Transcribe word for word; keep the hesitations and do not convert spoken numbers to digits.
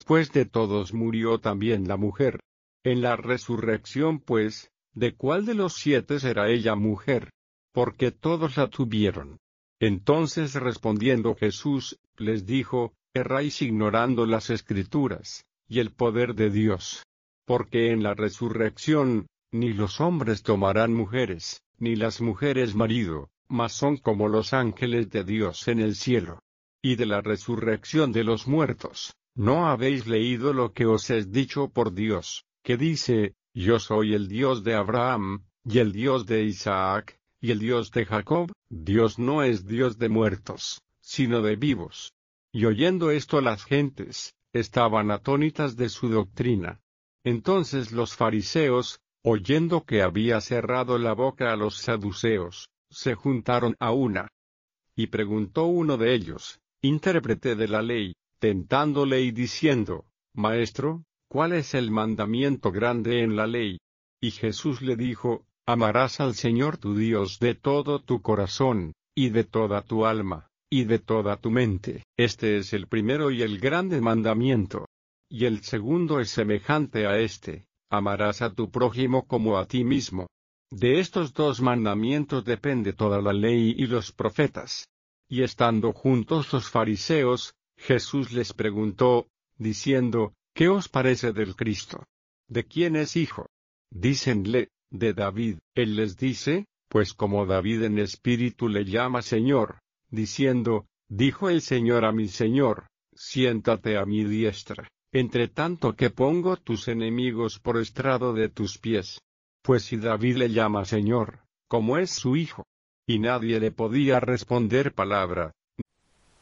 Después de todos murió también la mujer. En la resurrección pues, ¿de cuál de los siete será ella mujer? Porque todos la tuvieron. Entonces respondiendo Jesús, les dijo, erráis ignorando las Escrituras, y el poder de Dios. Porque en la resurrección, ni los hombres tomarán mujeres, ni las mujeres marido, mas son como los ángeles de Dios en el cielo. Y de la resurrección de los muertos, ¿no habéis leído lo que os es dicho por Dios, que dice, yo soy el Dios de Abraham, y el Dios de Isaac, y el Dios de Jacob? Dios no es Dios de muertos, sino de vivos. Y oyendo esto las gentes, estaban atónitas de su doctrina. Entonces los fariseos, oyendo que había cerrado la boca a los saduceos, se juntaron a una. Y preguntó uno de ellos, intérprete de la ley, tentándole y diciendo, Maestro, ¿cuál es el mandamiento grande en la ley? Y Jesús le dijo, amarás al Señor tu Dios de todo tu corazón, y de toda tu alma, y de toda tu mente. Este es el primero y el grande mandamiento. Y el segundo es semejante a este, amarás a tu prójimo como a ti mismo. De estos dos mandamientos depende toda la ley y los profetas. Y estando juntos los fariseos, Jesús les preguntó, diciendo, ¿qué os parece del Cristo? ¿De quién es hijo? Dícenle, de David. Él les dice, pues como David en espíritu le llama Señor, diciendo, dijo el Señor a mi Señor, siéntate a mi diestra, entre tanto que pongo tus enemigos por estrado de tus pies. Pues si David le llama Señor, ¿cómo es su hijo? Y nadie le podía responder palabra,